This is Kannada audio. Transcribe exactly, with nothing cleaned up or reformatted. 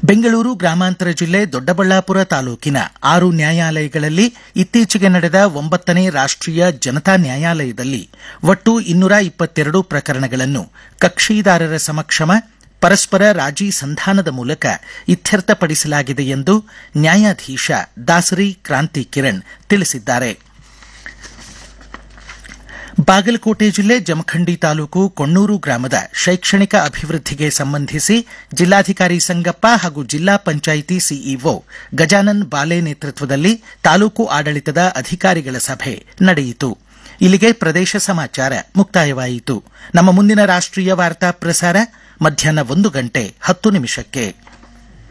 ಬೆಂಗಳೂರು ಗ್ರಾಮಾಂತರ ಜಿಲ್ಲೆ ದೊಡ್ಡಬಳ್ಳಾಪುರ ತಾಲೂಕಿನ ಆರು ನ್ಯಾಯಾಲಯಗಳಲ್ಲಿ ಇತ್ತೀಚೆಗೆ ನಡೆದ ಒಂಬತ್ತನೇ ರಾಷ್ಟೀಯ ಜನತಾ ನ್ಯಾಯಾಲಯದಲ್ಲಿ ಒಟ್ಟು ಇನ್ನೂರ ಇಪ್ಪತ್ತೆರಡು ಪ್ರಕರಣಗಳನ್ನು ಕಕ್ಷಿದಾರರ ಸಮಕ್ಷಮ ಪರಸ್ಪರ ರಾಜಿ ಸಂಧಾನದ ಮೂಲಕ ಇತ್ಯರ್ಥಪಡಿಸಲಾಗಿದೆ ಎಂದು ನ್ಯಾಯಾಧೀಶ ದಾಸರಿ ಕ್ರಾಂತಿ ಕಿರಣ್ ತಿಳಿಸಿದ್ದಾರೆ. ಬಾಗಲಕೋಟೆ ಜಿಲ್ಲೆ ಜಮಖಂಡಿ ತಾಲೂಕು ಕೊಣ್ಣೂರು ಗ್ರಾಮದ ಶೈಕ್ಷಣಿಕ ಅಭಿವೃದ್ಧಿಗೆ ಸಂಬಂಧಿಸಿ ಜಿಲ್ಲಾಧಿಕಾರಿ ಸಂಗಪ್ಪ ಹಾಗೂ ಜಿಲ್ಲಾ ಪಂಚಾಯಿತಿ ಸಿಇಒ ಗಜಾನನ್ ಬಾಲೆ ನೇತೃತ್ವದಲ್ಲಿ ತಾಲೂಕು ಆಡಳಿತದ ಅಧಿಕಾರಿಗಳ ಸಭೆ ನಡೆಯಿತು. ಇಲ್ಲಿಗೆ ಪ್ರದೇಶ ಸಮಾಚಾರ ಮುಕ್ತಾಯವಾಯಿತು. ನಮ್ಮ ಮುಂದಿನ ರಾಷ್ಟೀಯ ವಾರ್ತಾ ಪ್ರಸಾರ ಮಧ್ಯಾಹ್ನ ಒಂದು ಗಂಟೆ ಹತ್ತು ನಿಮಿಷಕ್ಕೆ.